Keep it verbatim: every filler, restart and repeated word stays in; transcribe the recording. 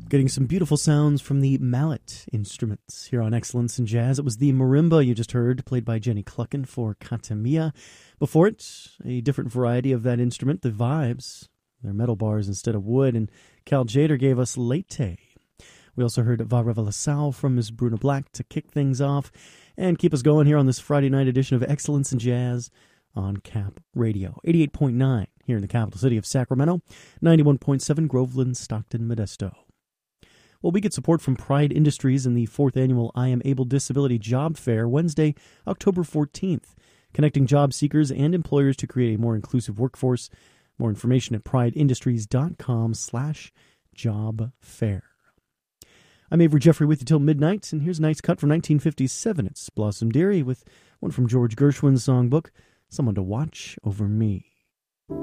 Getting some beautiful sounds from the mallet instruments here on Excellence in Jazz. It was the marimba you just heard, played by Jenny Clucken for Katamia. Before it, a different variety of that instrument, the Vibes. They're metal bars instead of wood, and Cal Jader gave us Leite. We also heard Va Revelação from Miss Bruna Black to kick things off and keep us going here on this Friday night edition of Excellence in Jazz on Cap Radio. eighty-eight point nine here in the capital city of Sacramento, ninety-one point seven Groveland, Stockton, Modesto. Well, we get support from Pride Industries in the fourth annual I Am Able Disability Job Fair, Wednesday, October fourteenth, connecting job seekers and employers to create a more inclusive workforce. More information at prideindustries.com slash job fair. I'm Avery Jeffrey with you till midnight, and here's a nice cut from nineteen fifty-seven. It's Blossom Dearie with one from George Gershwin's songbook, Someone to Watch Over Me.